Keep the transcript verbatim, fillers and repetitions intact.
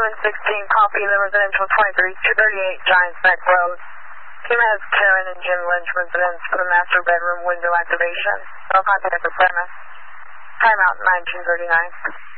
and sixteen, copy the residential twenty-three, two thirty-eight Giants Neck Road. Team has Karen and Jim Lynch residents for the master bedroom window activation. No contact with premise. Timeout nineteen thirty-nine.